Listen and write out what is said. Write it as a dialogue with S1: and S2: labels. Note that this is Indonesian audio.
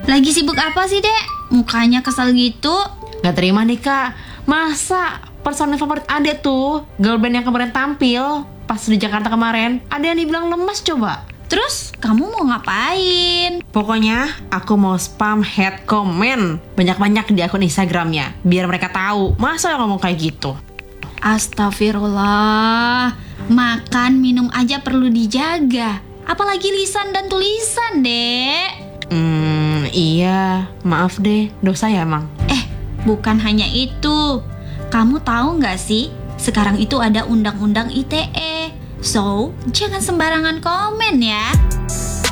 S1: Lagi sibuk apa sih, Dek? Mukanya kesel gitu.
S2: Gak terima nih Kak, masa personil favorit Ade tuh, girl band yang kemarin tampil pas di Jakarta kemarin, ada yang dibilang lemas coba.
S1: Terus kamu mau ngapain?
S2: Pokoknya aku mau spam head comment banyak-banyak di akun Instagramnya, biar mereka tahu masa yang ngomong kayak gitu.
S1: Astagfirullah. Makan, minum aja perlu dijaga. Apalagi lisan dan tulisan, Dek.
S2: Iya, maaf deh, dosa ya emang.
S1: Bukan hanya itu. Kamu tahu nggak sih, sekarang itu ada undang-undang ITE. So, jangan sembarangan komen ya.